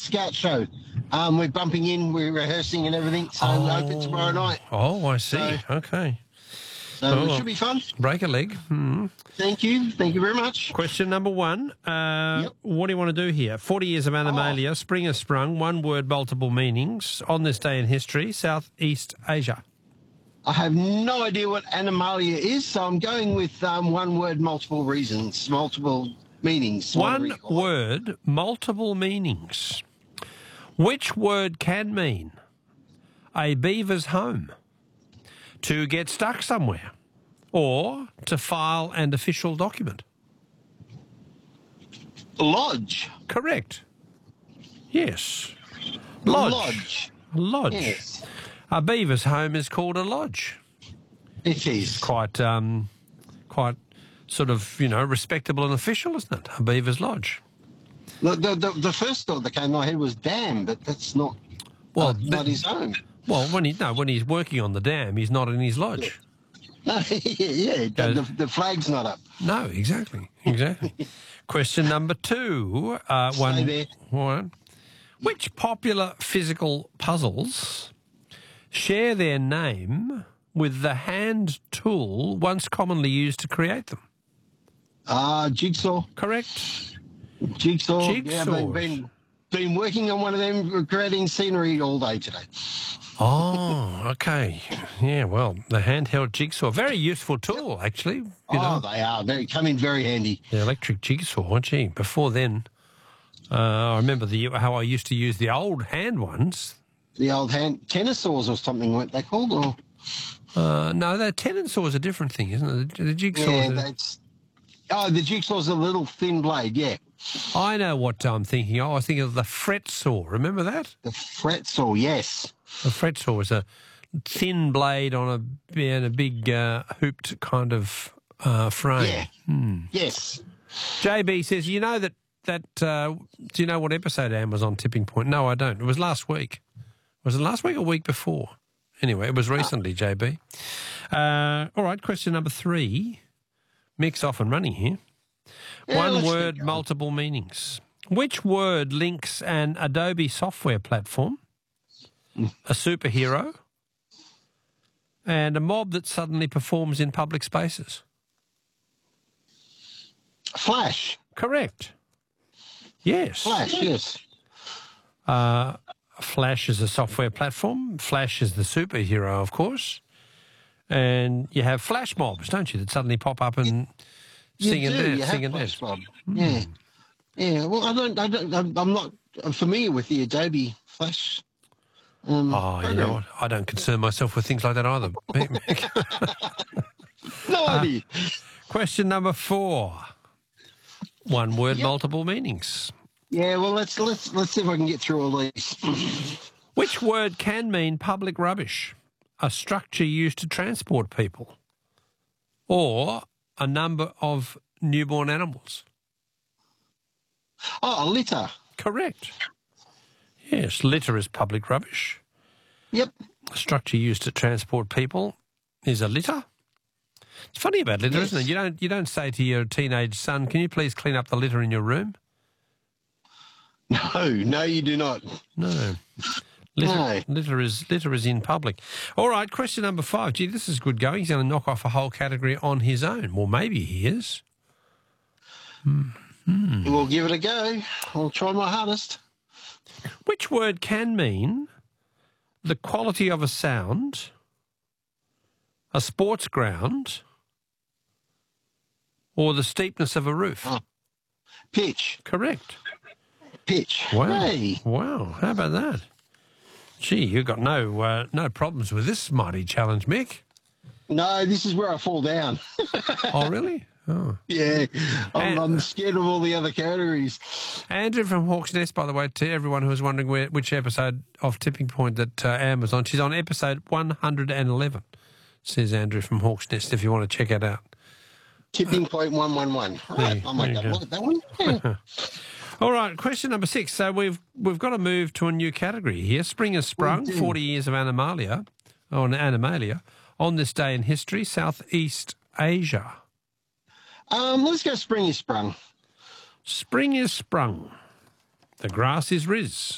Scout show. We're bumping in, we're rehearsing and everything, so open tomorrow night. Oh, I see. Okay. So it should be fun. Break a leg. Thank you very much. Question number 1. What do you want to do here? 40 years of Animalia, Spring has sprung, one word, multiple meanings. On this day in history, Southeast Asia. I have no idea what Animalia is, so I'm going with one word, multiple reasons, multiple meanings. One word, multiple meanings. Which word can mean a beaver's home, to get stuck somewhere, or to file an official document? Lodge. Correct. Yes. Lodge. Lodge. Yes. A beaver's home is called a lodge. It is. Quite sort of, respectable and official, isn't it? A beaver's lodge. The first thought that came to my head was dam, but that's not, not his home. Well, when he's working on the dam, he's not in his lodge. No, the flag's not up. No, exactly. Question number 2. One. Which popular physical puzzles share their name with the hand tool once commonly used to create them? Jigsaw. Correct. Jigsaw. Yeah, been working on one of them, creating scenery all day today. Oh, okay. Yeah, well, the handheld jigsaw, very useful tool, actually. They are. They come in very handy. The electric jigsaw, gee. Before then, I remember how I used to use the old hand ones. The old hand tennis saws or something, weren't they called? Or? No, the tennis saw is a different thing, isn't it? The jigsaw. Yeah, the jigsaw's a little thin blade, yeah. I know what I'm thinking. I was thinking of the fret saw. Remember that? The fret saw, yes. The fret saw was a thin blade on a big hooped kind of frame. Yeah. Yes. JB says, do you know what episode Anne was on Tipping Point? No, I don't. It was last week. Was it last week or week before? Anyway, it was recently, JB. All right, question number 3. Mick's off and running here. Yeah, one word, multiple meanings. Which word links an Adobe software platform, a superhero, and a mob that suddenly performs in public spaces? Flash. Correct. Yes. Flash, yes. Flash is a software platform. Flash is the superhero, of course. And you have flash mobs, don't you, that suddenly pop up and sing and dance. Yeah. Yeah, well, I'm not familiar with the Adobe Flash. You know what? I don't concern myself with things like that either. No idea. Question number 4. One word, multiple meanings. Yeah, well, let's see if I can get through all these. Which word can mean public rubbish? A structure used to transport people, or a number of newborn animals? Oh, litter. Correct. Yes, litter is public rubbish. Yep. A structure used to transport people is a litter. It's funny about litter, isn't it? You don't say to your teenage son, "Can you please clean up the litter in your room?" No, you do not. No. Litter is in public. All right, question number 5. Gee, this is good going. He's going to knock off a whole category on his own. Well, maybe he is. We'll give it a go. I'll try my hardest. Which word can mean the quality of a sound, a sports ground, or the steepness of a roof? Pitch. Correct. Pitch. Wow. Hey. Wow. How about that? Gee, you've got no problems with this mighty challenge, Mick. No, this is where I fall down. Oh, really? Oh. Yeah. I'm scared of all the other categories. Andrew from Hawk's Nest, by the way, to everyone who was wondering which episode of Tipping Point that Anne was on. She's on episode 111, says Andrew from Hawk's Nest, if you want to check it out. Tipping Point 111. Right, I might look at that one. Yeah. All right, question number 6. So we've got to move to a new category here. Spring has sprung, 40 years of Animalia, on this day in history, Southeast Asia. Let's go spring is sprung. Spring is sprung. The grass is riz.